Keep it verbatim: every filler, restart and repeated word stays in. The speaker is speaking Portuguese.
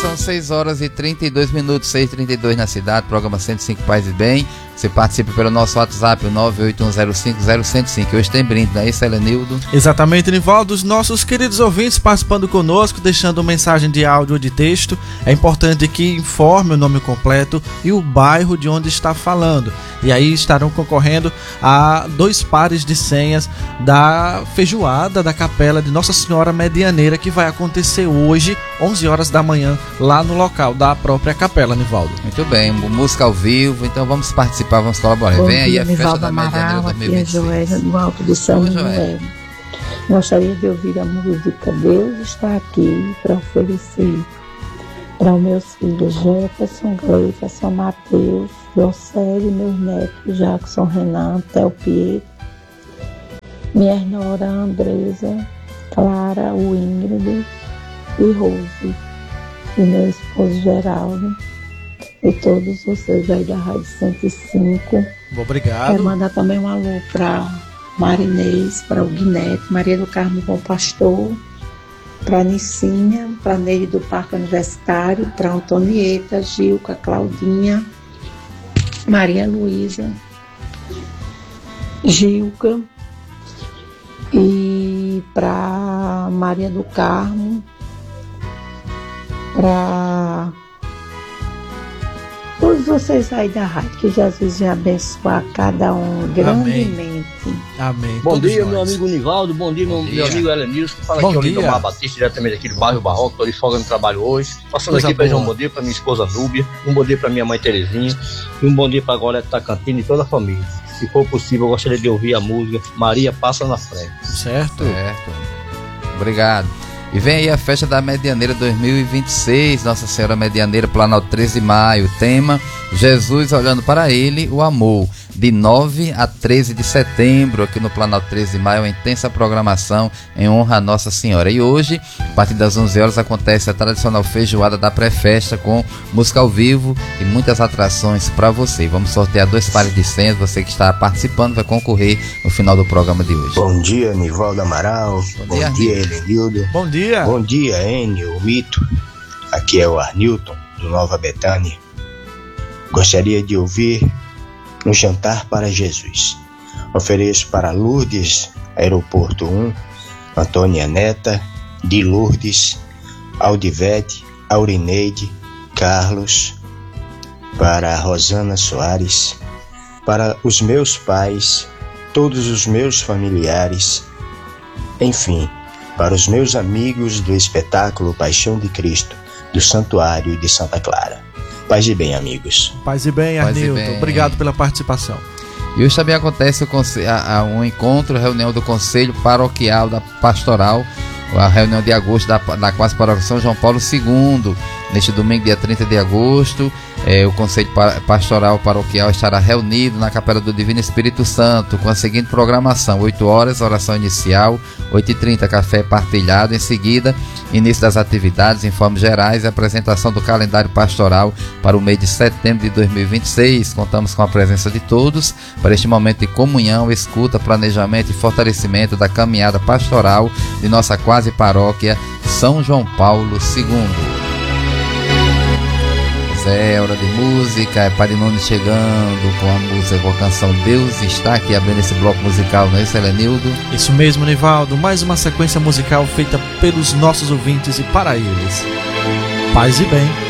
são seis horas e trinta e dois minutos, seis e trinta e dois na cidade, programa cento e cinco Paz e Bem. Você participa pelo nosso WhatsApp, o nove oito um zero cinco zero zero zero cinco. Hoje tem brinde, não é isso, Helenildo? Exatamente, Nivaldo. Os nossos queridos ouvintes participando conosco, deixando mensagem de áudio ou de texto. É importante que informe o nome completo e o bairro de onde está falando. E aí estarão concorrendo a dois pares de senhas da feijoada da Capela de Nossa Senhora Medianeira, que vai acontecer hoje, onze horas da manhã, lá no local da própria capela, Nivaldo. Muito bem, música ao vivo, então vamos participar, vamos colaborar. Bom Vem aí dia, a festa Nivaldo da Medianeira Amaral, dois mil e vinte e seis. aqui é Joélia, do Alto do São Manuel. Gostaria de ouvir a música Deus Está Aqui, para oferecer para os meus filhos Jefferson, Gleifson, Mateus, Jocélio, meus netos Jackson, Renan, Theo Pietro, minha nora Andresa, Clara, Ingrid e Rose, e meu esposo Geraldo, e todos vocês aí da Rádio cento e cinco. Obrigado. Quero mandar também um alô para Marinês, para o Guinete, Maria do Carmo Bom Pastor, para Nicinha, para Neide do Parque Universitário, para Antonieta, Gilca, Claudinha, Maria Luísa, Gilca, e para Maria do Carmo, para todos vocês aí da rádio, que Jesus vai abençoar cada um grandemente. Amém. Bom Todos dia, nós. meu amigo Nivaldo, bom dia, Bom meu, dia. meu amigo Helenilson, que fala Bom aqui, é o dia. Lindomar Batista, diretamente aqui do bairro Barroco, estou de folga no trabalho hoje, passando Coisa aqui para boa. um bom dia para minha esposa Núbia, um bom dia para minha mãe Terezinha, e um bom dia para a Gorete Tacantina e toda a família. Se for possível, eu gostaria de ouvir a música Maria Passa na Frente. Certo? Certo. Obrigado. E vem aí a festa da Medianeira dois mil e vinte e seis, Nossa Senhora Medianeira, Planalto treze de maio. Tema: Jesus olhando para ele, o amor. De nove a treze de setembro, aqui no Planalto treze de maio, uma intensa programação em honra a Nossa Senhora. E hoje, a partir das onze horas, acontece a tradicional feijoada da pré-festa com música ao vivo e muitas atrações para você. Vamos sortear dois pares de senhas. Você que está participando vai concorrer no final do programa de hoje. Bom dia, Nivaldo Amaral. Bom Bom dia, dia, Helenildo. Bom dia. Bom dia, Enio, o Mito. Aqui é o Arnilton, do Nova Betânia. Gostaria de ouvir Um Jantar para Jesus. Ofereço para Lourdes, Aeroporto um, Antônia Neta, de Lourdes, Aldivete, Aurineide, Carlos, para Rosana Soares, para os meus pais, todos os meus familiares, enfim, para os meus amigos do espetáculo Paixão de Cristo, do Santuário de Santa Clara. Paz e bem, amigos. Paz e bem, Paz e Arnildo. bem. Obrigado pela participação. E hoje também acontece o conse- a- a- um encontro, reunião do Conselho Paroquial da Pastoral, a reunião de agosto da, da Quase Paróquia São João Paulo segundo, neste domingo, dia trinta de agosto. É, o Conselho Pa- Pastoral Paroquial estará reunido na Capela do Divino Espírito Santo com a seguinte programação: oito horas, oração inicial, oito e trinta, café partilhado. Em seguida, início das atividades, informes gerais e apresentação do calendário pastoral para o mês de setembro de dois mil e vinte e seis. Contamos com a presença de todos para este momento de comunhão, escuta, planejamento e fortalecimento da caminhada pastoral de nossa quase paróquia São João Paulo segundo. É hora de música, é Padre Nunes chegando com a música, com a canção Deus Está Aqui, abrindo esse bloco musical, não é isso, Helenildo? Isso mesmo, Nivaldo. Mais uma sequência musical feita pelos nossos ouvintes e para eles. Paz e bem.